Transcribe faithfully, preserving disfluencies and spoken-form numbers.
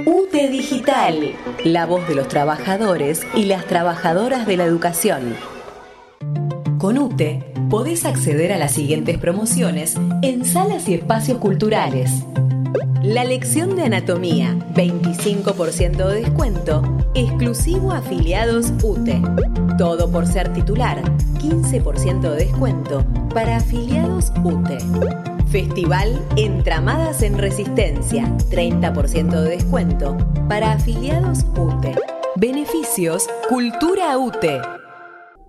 UTE Digital, la voz de los trabajadores y las trabajadoras de la educación. Con UTE podés acceder a las siguientes promociones en salas y espacios culturales. La lección de anatomía, veinticinco por ciento de descuento, exclusivo a afiliados UTE. Todo por ser titular, quince por ciento de descuento para afiliados UTE. Festival Entramadas en Resistencia, treinta por ciento de descuento para afiliados UTE. Beneficios Cultura UTE.